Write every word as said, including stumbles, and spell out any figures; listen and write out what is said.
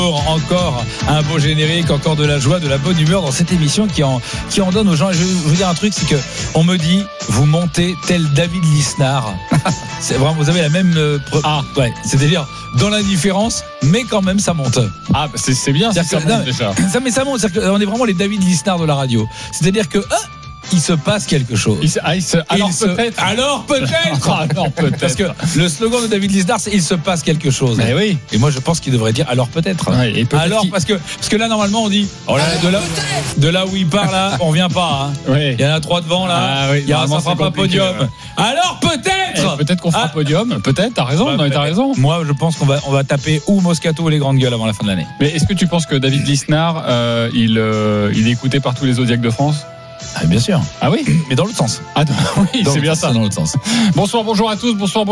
Encore un beau générique, encore de la joie, de la bonne humeur dans cette émission qui en, qui en donne aux gens. Et je vais vous dire un truc, c'est que on me dit, vous montez tel David Lisnard. C'est vraiment, vous avez la même euh, pre- Ah. ouais, c'est-à-dire dans l'indifférence, mais quand même ça monte. Ah, bah c'est, c'est bien, c'est ça, C'est-à-dire que- monte déjà. Ça, mais ça monte, c'est-à-dire qu'on est vraiment les David Lisnard de la radio. C'est-à-dire que ah, il se passe quelque chose. Il se, ah, il se, alors Il se- peut-être. alors peut-être. Alors peut-être. Parce que le slogan de David Lisnard, c'est il se passe quelque chose. Mais oui. Et moi, je pense qu'il devrait dire alors peut-être. Ouais, et peut-être alors qu'il- parce que parce que là normalement on dit oh là, de là de là où il part là, on vient pas. Hein. Ouais. Il y en a trois devant là. Ah oui, il y a un normalement, ça fera c'est pas compliqué, podium. ouais. Alors peut-être. Eh, peut-être qu'on fera Ah. podium. Peut-être. T'as raison. Bah, non, mais t'as peut-être. raison. Moi, je pense qu'on va on va taper ou Moscato ou les grandes gueules avant la fin de l'année. Mais est-ce que tu penses que David Lisnard, euh, il, euh, il est écouté par tous les Zodiacs de France? Ah, bien sûr. Ah oui. Mais dans l'autre sens. Ah oui, Dans c'est l'autre bien sens, ça. Dans l'autre sens. Bonsoir, bonjour à tous. Bonsoir.